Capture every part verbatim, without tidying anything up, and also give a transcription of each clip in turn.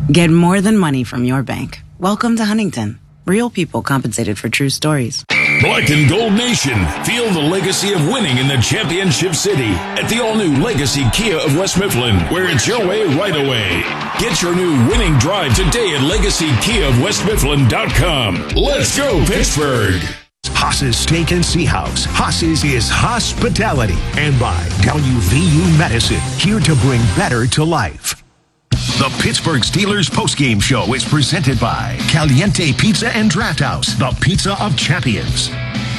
Get more than money from your bank. Welcome to Huntington. Real people compensated for true stories. Black and Gold Nation. Feel the legacy of winning in the championship city at the all-new Legacy Kia of West Mifflin, where it's your way right away. Get your new winning drive today at legacy kia of west mifflin dot com. Let's go, Pittsburgh. Haas's Steak and Sea House. Haas's is hospitality. And by W V U Medicine, here to bring better to life. The Pittsburgh Steelers postgame show is presented by Caliente Pizza and Draft House, the pizza of champions.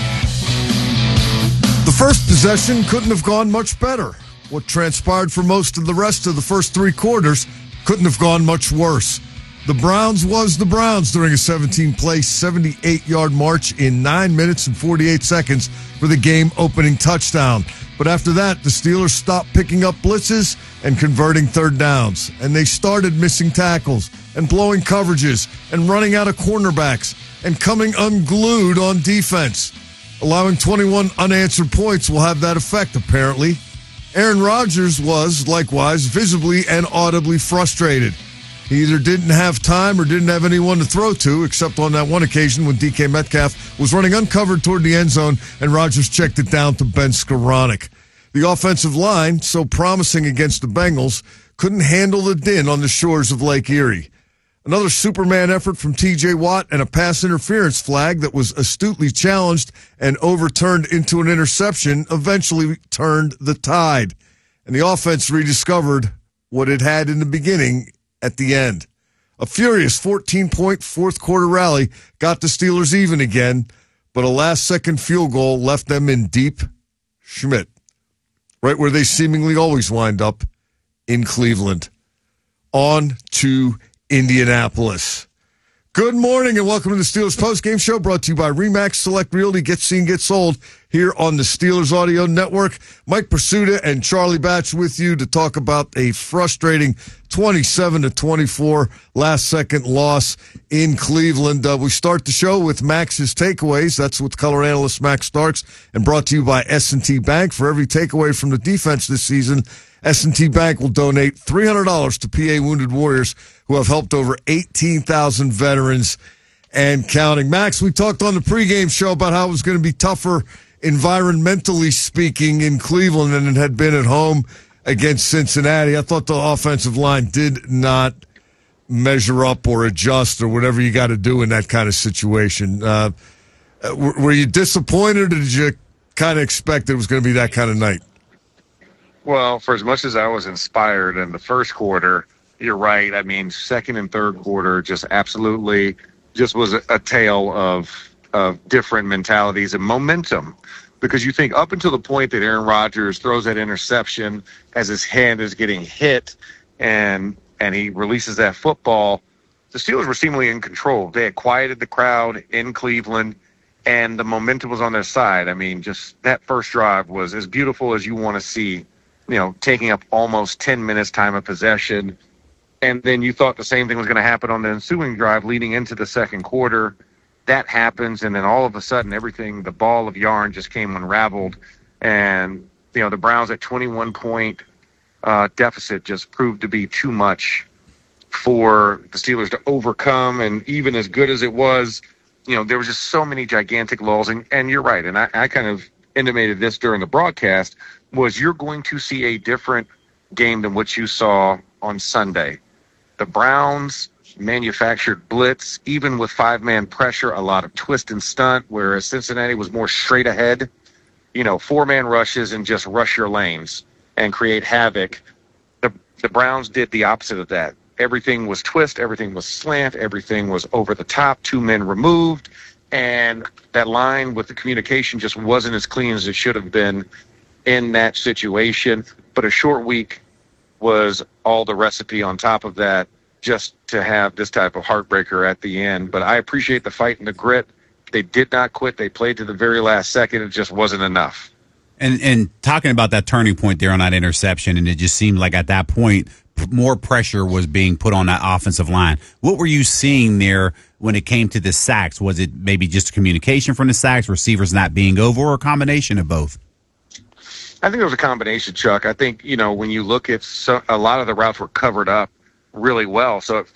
The first possession couldn't have gone much better. What transpired for most of the rest of the first three quarters couldn't have gone much worse. The Browns was the Browns during a seventeen-play, seventy-eight-yard march in nine minutes and forty-eight seconds for the game-opening touchdown. But after that, the Steelers stopped picking up blitzes and converting third downs. And they started missing tackles and blowing coverages and running out of cornerbacks and coming unglued on defense. Allowing twenty-one unanswered points will have that effect, apparently. Aaron Rodgers was, likewise, visibly and audibly frustrated. He either didn't have time or didn't have anyone to throw to, except on that one occasion when D K Metcalf was running uncovered toward the end zone and Rodgers checked it down to Ben Skoranek. The offensive line, so promising against the Bengals, couldn't handle the din on the shores of Lake Erie. Another Superman effort from T J Watt and a pass interference flag that was astutely challenged and overturned into an interception eventually turned the tide. And the offense rediscovered what it had in the beginning at the end. A furious fourteen-point fourth-quarter rally got the Steelers even again, but a last-second field goal left them in deep Schmidt, right where they seemingly always wind up, in Cleveland. On to Indianapolis. Good morning and welcome to the Steelers postgame show brought to you by RE/MAX Select Realty. Get seen, get sold here on the Steelers Audio Network. Mike Pursuta and Charlie Batch with you to talk about a frustrating twenty-seven to twenty-four last-second loss in Cleveland. Uh, we start the show with Max's takeaways. That's with color analyst Max Starks, and brought to you by S and T Bank. For every takeaway from the defense this season, S and T Bank will donate three hundred dollars to P A Wounded Warriors, who have helped over eighteen thousand veterans and counting. Max, we talked on the pregame show about how it was going to be tougher, environmentally speaking, in Cleveland than it had been at home against Cincinnati. I thought the offensive line did not measure up or adjust or whatever you got to do in that kind of situation. Uh, were you disappointed, or did you kind of expect it was going to be that kind of night? Well, for as much as I was inspired in the first quarter, you're right. I mean, second and third quarter just absolutely just was a, a tale of of different mentalities and momentum. Because you think up until the point that Aaron Rodgers throws that interception as his hand is getting hit and and he releases that football, the Steelers were seemingly in control. They had quieted the crowd in Cleveland, and the momentum was on their side. I mean, just that first drive was as beautiful as you want to see, you know, taking up almost ten minutes time of possession. And then you thought the same thing was going to happen on the ensuing drive leading into the second quarter. That happens, and then all of a sudden everything, the ball of yarn just came unraveled. And, you know, the Browns at twenty-one point uh, deficit just proved to be too much for the Steelers to overcome. And even as good as it was, you know, there was just so many gigantic lulls. And, and you're right, and I, I kind of intimated this during the broadcast, was you're going to see a different game than what you saw on Sunday. The Browns manufactured blitz, even with five-man pressure, a lot of twist and stunt, whereas Cincinnati was more straight ahead, you know, four-man rushes and just rush your lanes and create havoc. The, the Browns did the opposite of that. Everything was twist, everything was slant, everything was over the top, two men removed, and that line with the communication just wasn't as clean as it should have been in that situation. But a short week was all the recipe on top of that, just to have this type of heartbreaker at the end. But I appreciate the fight and the grit. They did not quit. They played to the very last second. It just wasn't enough. And and talking about that turning point there on that interception, and it just seemed like at that point more pressure was being put on that offensive line. What were you seeing there when it came to the sacks? Was it maybe just communication from the sacks, receivers not being over, or a combination of both? I think it was a combination, Chuck. I think, you know, when you look at so, a lot of the routes were covered up really well. So it